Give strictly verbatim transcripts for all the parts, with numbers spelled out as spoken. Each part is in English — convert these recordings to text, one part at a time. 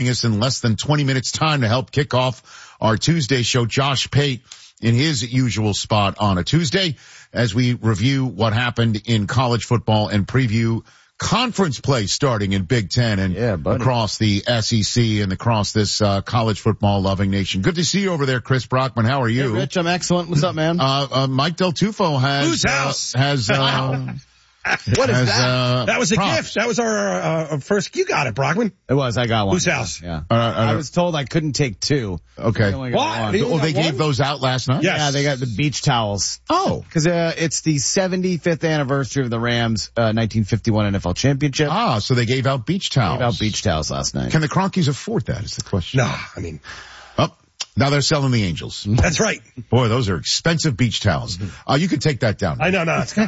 joining us in less than twenty minutes time to help kick off our Tuesday show. Josh Pate in his usual spot on a Tuesday as we review what happened in college football and preview conference play starting in Big Ten and yeah, across the S E C and across this uh, college football loving nation. Good to see you over there, Chris Brockman. How are you? Hey, Rich, I'm excellent. What's up, man? Uh, uh Mike Del Tufo has Whose house? Uh, has uh, what is has, that? Uh, that was a props. gift. That was our uh, first. You got it, Brockman. It was. I got one. Whose house? Yeah. Uh, uh, I was told I couldn't take two. Okay. I only got What? one. They- Oh, they got gave one? those out last night? Yes. Yeah, they got the beach towels. Oh. Because uh, it's the seventy-fifth anniversary of the Rams' uh, nineteen fifty-one N F L championship. Ah, so they gave out beach towels. Gave out beach towels last night. Can the Cronkies afford that is the question. No, I mean, Oh, now they're selling the Angels. that's right. Boy, those are expensive beach towels. Uh, you can take that down. I know, no, it's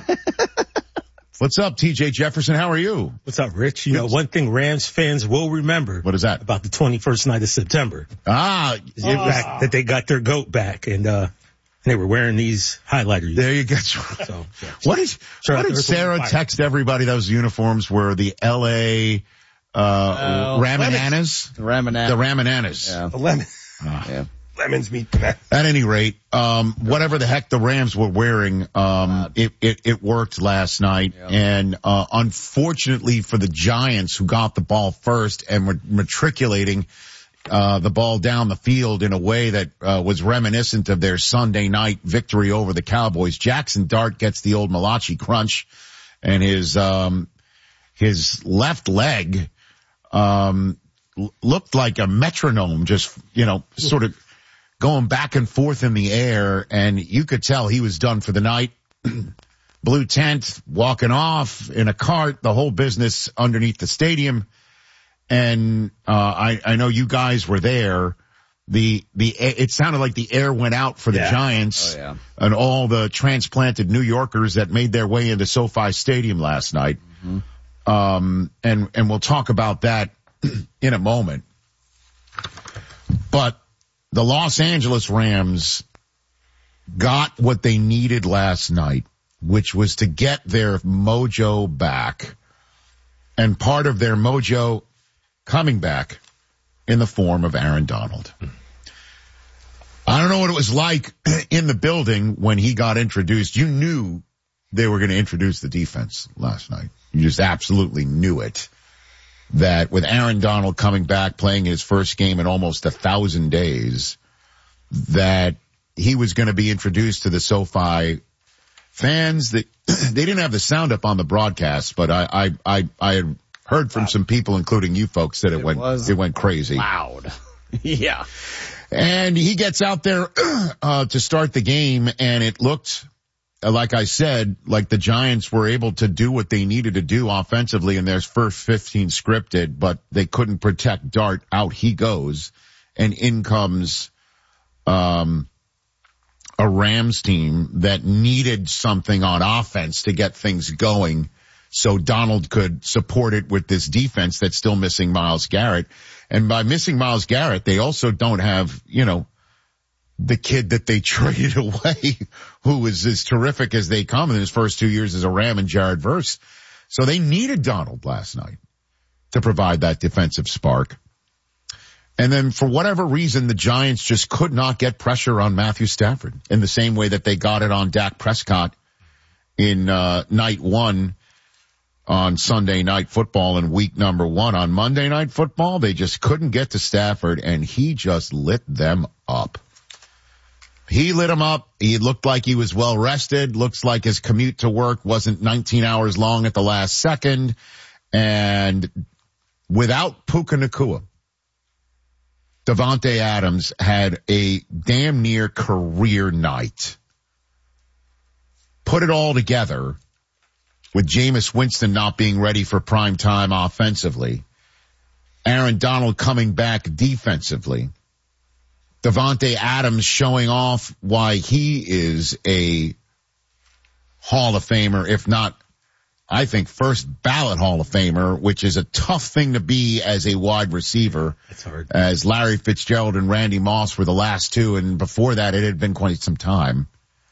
What's up, T J Jefferson? How are you? What's up, Rich? You know, one thing Rams fans will remember. What is that? About the twenty-first night of September. Ah, Is the fact that they got their goat back and, uh, they were wearing these highlighters. there you go. So, yeah. What did, Sure, what did there's Sarah one fire. text everybody? Those uniforms were the L A uh, Oh, Ramananas? The Ramananas. The Ramananas. Yeah. a lemon. Yeah. Lemons meet. At any rate, um, whatever the heck the Rams were wearing, um, it, it, it worked last night. Yeah. And, uh, unfortunately for the Giants who got the ball first and were matriculating, uh, the ball down the field in a way that, uh, was reminiscent of their Sunday night victory over the Cowboys. Jackson Dart gets the old Malachi crunch and his, um, his left leg, um, l- looked like a metronome, just, you know, sort of going back and forth in the air, and you could tell he was done for the night. Blue tent, walking off in a cart, the whole business underneath the stadium. And uh I, I know you guys were there. The the it sounded like the air went out for the Yeah. Giants Oh, yeah. and all the transplanted New Yorkers that made their way into SoFi Stadium last night. Mm-hmm. Um and and we'll talk about that in a moment. But the Los Angeles Rams got what they needed last night, which was to get their mojo back. And part of their mojo coming back in the form of Aaron Donald. I don't know what it was like in the building when he got introduced. You knew they were going to introduce the defense last night. You just absolutely knew it. That with Aaron Donald coming back, playing his first game in almost a thousand days, that he was going to be introduced to the SoFi fans. That they didn't have the sound up on the broadcast, but I I I, I had heard from some people, including you folks, that it, It went was it went crazy. Loud. Yeah. And he gets out there uh, to start the game, and it looked, like I said, like the Giants were able to do what they needed to do offensively in their first fifteen scripted, but they couldn't protect Dart. Out he goes, and in comes um, a Rams team that needed something on offense to get things going so Donald could support it with this defense that's still missing Myles Garrett. And by missing Myles Garrett, they also don't have, you know, the kid that they traded away, who was as terrific as they come in his first two years as a Ram, and Jared Verse. So they needed Donald last night to provide that defensive spark. And then for whatever reason, the Giants just could not get pressure on Matthew Stafford in the same way that they got it on Dak Prescott in uh, night one on Sunday Night Football in week number one. On Monday Night Football, they just couldn't get to Stafford, and he just lit them up. He lit him up. He looked like he was well rested. Looks like his commute to work wasn't nineteen hours long at the last second. And without Puka Nacua, Davante Adams had a damn near career night. Put it all together with Jameis Winston not being ready for prime time offensively, Aaron Donald coming back defensively, Davante Adams showing off why he is a Hall of Famer, if not, I think, first ballot Hall of Famer, which is a tough thing to be as a wide receiver. It's hard. As Larry Fitzgerald and Randy Moss were the last two, and before that it had been quite some time.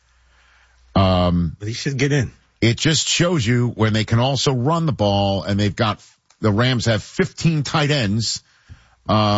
Um, But he should get in. It just shows you when they can also run the ball, and they've got, the Rams have fifteen tight ends. Uh,